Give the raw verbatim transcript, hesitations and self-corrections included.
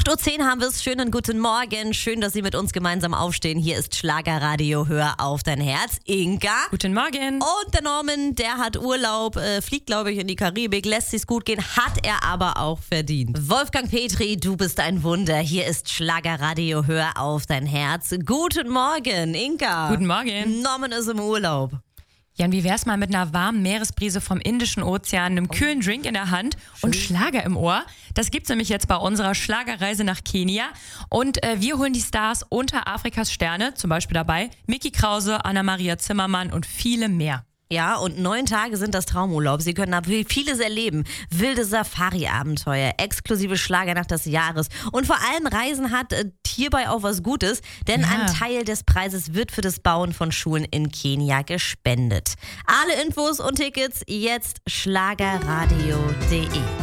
acht Uhr zehn haben wir es. Schönen guten Morgen. Schön, dass Sie mit uns gemeinsam aufstehen. Hier ist Schlagerradio. Hör auf dein Herz. Inka. Guten Morgen. Und der Norman, der hat Urlaub, äh, fliegt, glaube ich, in die Karibik, lässt sich's gut gehen, hat er aber auch verdient. Wolfgang Petri, du bist ein Wunder. Hier ist Schlagerradio. Hör auf dein Herz. Guten Morgen, Inka. Guten Morgen. Norman ist im Urlaub. Jan, wie wär's mal mit einer warmen Meeresbrise vom Indischen Ozean, einem kühlen Drink in der Hand und Schlager im Ohr? Das gibt's nämlich jetzt bei unserer Schlagerreise nach Kenia. Und äh, wir holen die Stars unter Afrikas Sterne, zum Beispiel dabei Micky Krause, Anna-Maria Zimmermann und viele mehr. Ja, und neun Tage sind das Traumurlaub. Sie können da vieles erleben. Wilde Safari-Abenteuer, exklusive Schlagernacht des Jahres. Und vor allem Reisen hat äh, hierbei auch was Gutes, denn Ja. ein Teil des Preises wird für das Bauen von Schulen in Kenia gespendet. Alle Infos und Tickets jetzt schlagerradio punkt de.